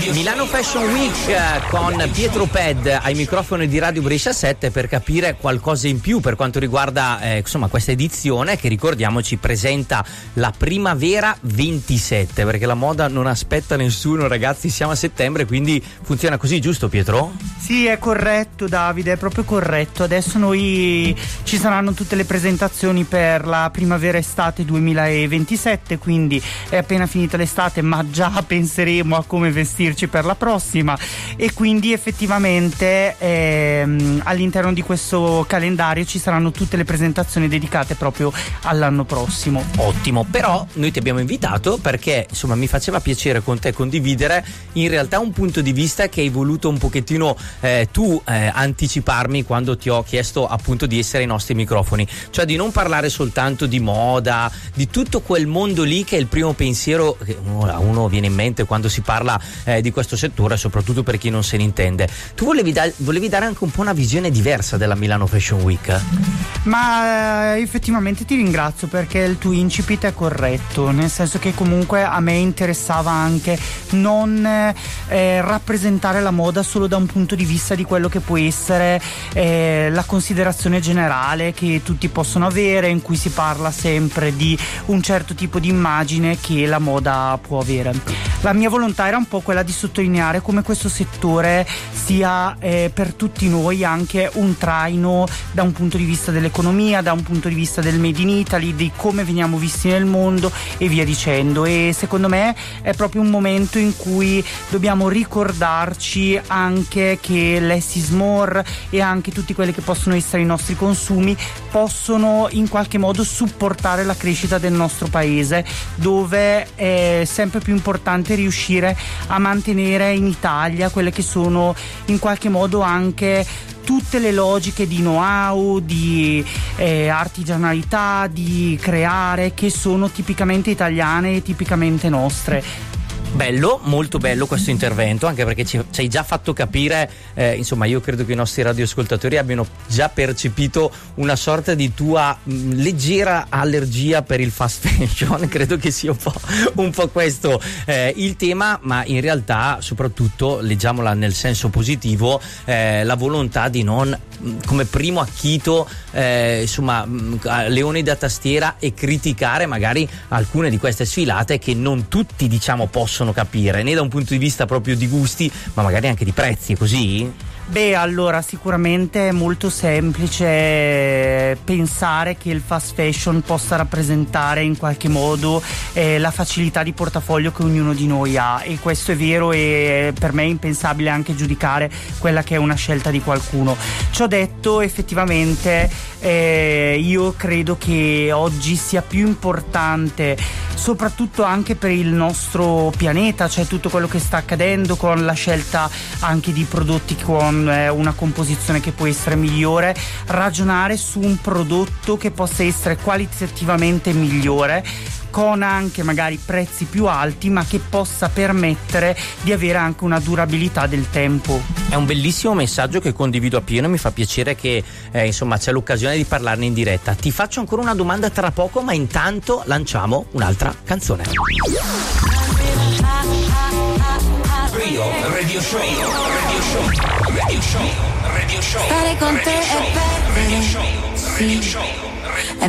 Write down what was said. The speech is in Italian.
Milano Fashion Week con Pietro Ped ai microfoni di Radio Brescia 7 per capire qualcosa in più per quanto riguarda insomma questa edizione che, ricordiamoci, presenta la primavera 27, perché la moda non aspetta nessuno, ragazzi, siamo a settembre, quindi funziona così, giusto Pietro? Sì, è corretto Davide, è proprio corretto. Adesso ci saranno tutte le presentazioni per la primavera estate 2027, quindi è appena finita l'estate ma già penseremo a come vestirci per la prossima, e quindi effettivamente all'interno di questo calendario ci saranno tutte le presentazioni dedicate proprio all'anno prossimo. Ottimo, però noi ti abbiamo invitato perché insomma mi faceva piacere con te condividere in realtà un punto di vista che hai voluto un pochettino tu anticiparmi quando ti ho chiesto appunto di essere ai nostri microfoni, cioè di non parlare soltanto di moda, di tutto quel mondo lì che è il primo pensiero che a uno viene in mente quando si parla di questo settore, soprattutto per chi non se ne intende. Tu volevi dare anche un po' una visione diversa della Milano Fashion Week. Ma effettivamente ti ringrazio, perché il tuo incipit è corretto, nel senso che comunque a me interessava anche non rappresentare la moda solo da un punto di vista di quello che può essere la considerazione generale che tutti possono avere, in cui si parla sempre di un certo tipo di immagine che la moda può avere. La mia volontà era un po' quella di sottolineare come questo settore sia per tutti noi anche un traino da un punto di vista dell'economia, da un punto di vista del Made in Italy, di come veniamo visti nel mondo e via dicendo. E secondo me è proprio un momento in cui dobbiamo ricordarci anche che less is more e anche tutti quelli che possono essere i nostri consumi possono in qualche modo supportare la crescita del nostro paese, dove è sempre più importante riuscire a mantenere in Italia quelle che sono in qualche modo anche tutte le logiche di know-how, di artigianalità, di creare, che sono tipicamente italiane e tipicamente nostre. Bello, molto bello questo intervento, anche perché ci hai già fatto capire, insomma, io credo che i nostri radioascoltatori abbiano già percepito una sorta di tua leggera allergia per il fast fashion. Credo che sia un po' questo il tema, ma in realtà soprattutto, leggiamola nel senso positivo, la volontà di non, come primo acchito, insomma, leoni da tastiera, e criticare magari alcune di queste sfilate che non tutti, diciamo, possono capire, né da un punto di vista proprio di gusti, ma magari anche di prezzi, è così? Beh, allora sicuramente è molto semplice pensare che il fast fashion possa rappresentare in qualche modo la facilità di portafoglio che ognuno di noi ha, e questo è vero, e per me è impensabile anche giudicare quella che è una scelta di qualcuno. Ciò detto, effettivamente io credo che oggi sia più importante, soprattutto anche per il nostro pianeta, cioè tutto quello che sta accadendo con la scelta anche di prodotti con una composizione che può essere migliore, ragionare su un prodotto che possa essere qualitativamente migliore, con anche magari prezzi più alti, ma che possa permettere di avere anche una durabilità del tempo. È un bellissimo messaggio che condivido appieno, mi fa piacere che insomma c'è l'occasione di parlarne in diretta. Ti faccio ancora una domanda tra poco, ma intanto lanciamo un'altra canzone. Radio Show. Stare con te è perdere, sì.